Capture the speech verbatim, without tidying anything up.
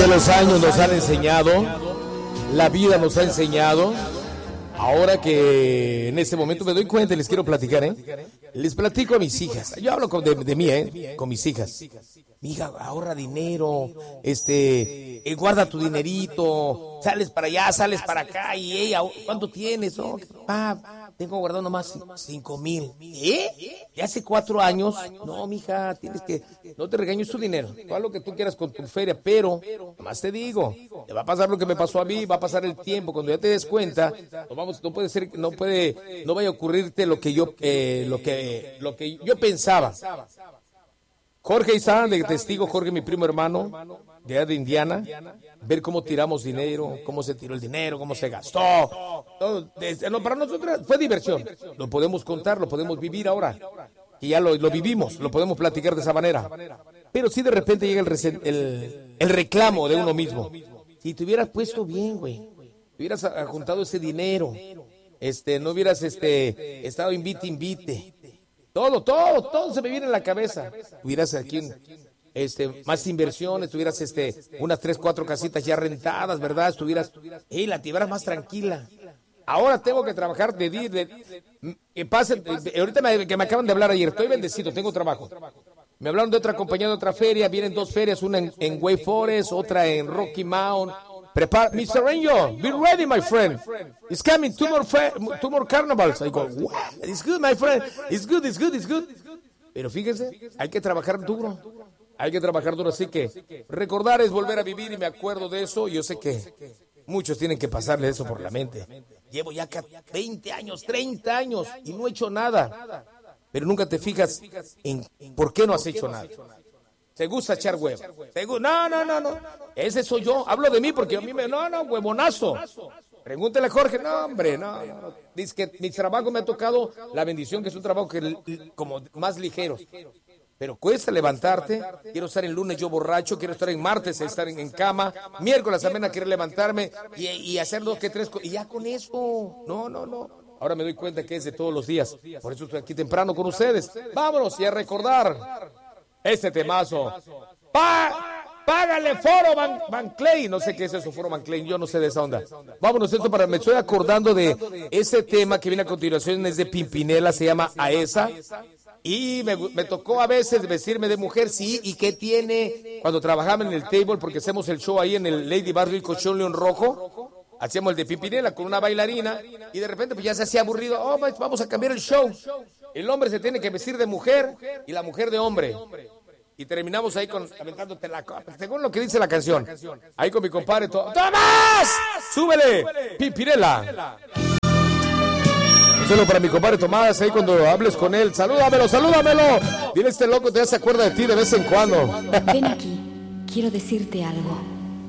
que los años nos han enseñado, la vida nos ha enseñado. Ahora que en este momento me doy cuenta y les quiero platicar, ¿eh? Les platico a mis hijas. Yo hablo con, de, de mí, ¿eh? Con mis hijas. Mi hija, ahorra dinero, este, eh, guarda tu dinerito, sales para allá, sales para acá, y ella, ¿cuánto tienes? Oh, ah, tengo guardado nomás cinco mil. ¿Eh? ¿De hace cuatro años? No, mija, tienes que, no te regañes tu dinero, todo lo que tú quieras con tu feria, pero, nomás te digo, te va a pasar lo que me pasó a mí, va a pasar el tiempo, cuando ya te des cuenta, no vamos, no puede ser, no puede, no vaya a ocurrirte lo que yo, eh, lo que, lo que yo pensaba. Jorge Isán, de testigo, Jorge, mi primo hermano, de allá de Indiana, ver cómo tiramos dinero, cómo se tiró el dinero, cómo se gastó. Todo, desde, no, para nosotros fue diversión. Lo podemos contar, lo podemos vivir ahora. Y ya lo, lo vivimos, lo podemos platicar de esa manera. Pero si de repente llega el, el, el reclamo de uno mismo. Si te hubieras puesto bien, güey, te hubieras juntado ese dinero, este, no hubieras este, estado invite, invite. Todo, todo, todo se me viene en la cabeza. Tuvieras aquí este, más inversiones, tuvieras este, unas tres, cuatro casitas ya rentadas, ¿verdad? Estuvieras, hey, la tuvieras más tranquila. Ahora tengo que trabajar de día, de, de, que pase, ahorita me, que me acaban de hablar ayer, estoy bendecido, tengo trabajo. Me hablaron de otra compañía, de otra feria, vienen dos ferias, una en, en Way Forest, otra en Rocky Mount. Prepara, mister Angel, be ready, my friend. It's coming, two more, fe- two more carnivals. I go, what? It's good, my friend. It's good, it's good, it's good. Pero fíjense, hay que trabajar duro. Hay que trabajar duro, así que recordar es volver a vivir y me acuerdo de eso. Yo sé que muchos tienen que pasarle eso por la mente. Llevo ya veinte años, treinta años y no he hecho nada. Pero nunca te fijas en por qué no has hecho nada. Te gusta echar huevo. No, no, no, no. Ese soy yo. Hablo de mí porque a mí me... No, no, huevonazo. Pregúntale a Jorge. No, hombre, no. no. Dice que mi trabajo me ha tocado la bendición, que es un trabajo que como más ligero. Pero cuesta levantarte. Quiero estar el lunes yo borracho, quiero estar en martes, estar en, en cama. Miércoles también a querer levantarme y, y hacer dos que tres... Y ya con eso. No, no, no. Ahora me doy cuenta que es de todos los días. Por eso estoy aquí temprano con ustedes. Vámonos y a recordar este temazo. Pa, págale Foro Van, Van Clay. No sé qué es eso, Foro Van Clay. Yo no sé de esa onda. Vámonos, esto para. Me estoy acordando de ese tema que viene a continuación. Es de Pimpinela, se llama Aesa. Y me, me tocó a veces vestirme de mujer, sí. ¿Y qué tiene? Cuando trabajaba en el table, porque hacemos el show ahí en el Lady Barrio y Cochón León Rojo. Hacíamos el de Pimpinela con una bailarina. Y de repente pues ya se hacía aburrido. Oh, vamos a cambiar el show. El hombre se tiene que vestir de mujer y la mujer de hombre. Y terminamos ahí con aventándote la copa, según lo que dice la canción. Ahí con mi compadre. To- ¡Tomás! ¡Súbele! Pimpinela. Solo para mi compadre Tomás, ahí cuando hables con él. Salúdamelo, salúdamelo. Dile, este loco te se acuerda de ti de vez en cuando. Ven aquí, quiero decirte algo.